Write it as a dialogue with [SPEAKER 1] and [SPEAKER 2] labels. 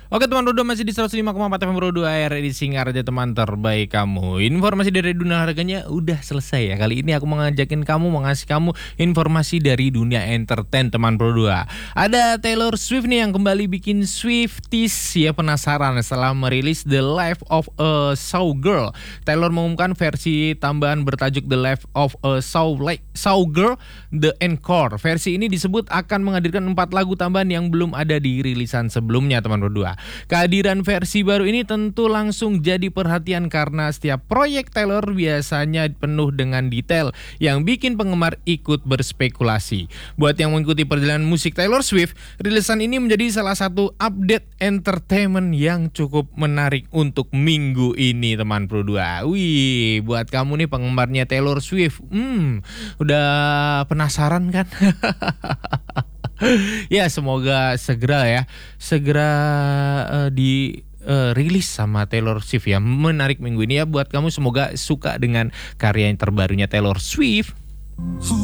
[SPEAKER 1] Oke teman Rodo, masih di 105,4 FM Rodo AR di Singar aja teman terbaik kamu. Informasi dari dunia harganya udah selesai ya. Kali ini aku mengajakin kamu, mengasih kamu informasi dari dunia entertain teman Rodo. Ada Taylor Swift nih yang kembali bikin Swifties ya, penasaran setelah merilis The Life of a Showgirl. Taylor mengumumkan versi tambahan bertajuk The Life of a Showgirl The Encore. Versi ini disebut akan menghadirkan 4 lagu tambahan yang belum ada di rilisan sebelumnya teman Rodo. Kehadiran versi baru ini tentu langsung jadi perhatian karena setiap proyek Taylor biasanya penuh dengan detail yang bikin penggemar ikut berspekulasi. Buat yang mengikuti perjalanan musik Taylor Swift, rilisan ini menjadi salah satu update entertainment yang cukup menarik untuk minggu ini teman Pro 2. Wih, buat kamu nih penggemarnya Taylor Swift, udah penasaran kan? Ya semoga segera dirilis sama Taylor Swift ya. Menarik minggu ini ya buat kamu, semoga suka dengan karya yang terbarunya Taylor Swift.